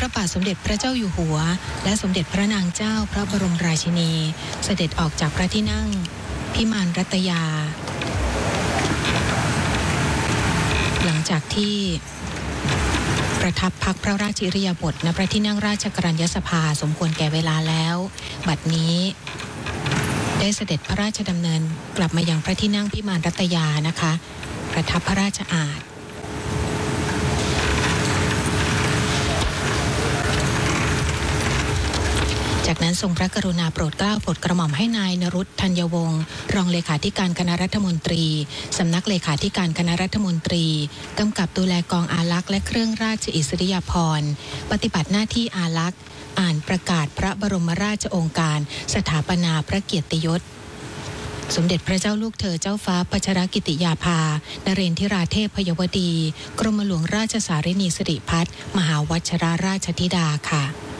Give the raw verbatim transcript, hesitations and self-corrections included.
ระบาทสมเด็จพระเจ้าอยู่หัวและสมเด็จพระนางเจ้าพระบรมราชินีเสด็จออกจากพระที่นั่งพิมานรัตยาหลังจากที่ประทับพักพระราชอิริยาบถณพระที่นั่งราชกรัญญสภาสมควรแก่เวลาแล้วบัดนี้ได้เสด็จพระราชดำเนินกลับมายังพระที่นั่งพิมานรัตยานะคะประทับพระราชอาสน์จากนั้นทรงพระกรุณาโปรดเกล้าโปรดกระหม่อมให้นายนรุตธัญวงศ์รองเลขาธิการคณะรัฐมนตรีสำนักเลขาธิการคณะรัฐมนตรีกำกับดูแลกองอารักษ์และเครื่องราชอิสริยาภรณ์ปฏิบัติหน้าที่อารักษ์อ่านประกาศพระบรมราชโองการสถาปนาพระเกียรติยศสมเด็จพระเจ้าลูกเธอเจ้าฟ้าพัชรกิติยาภานเรนทิราเทพพยวดีกรมหลวงราชสารินีสิริพัฒน์มหาวชิรราชธิดาค่ะ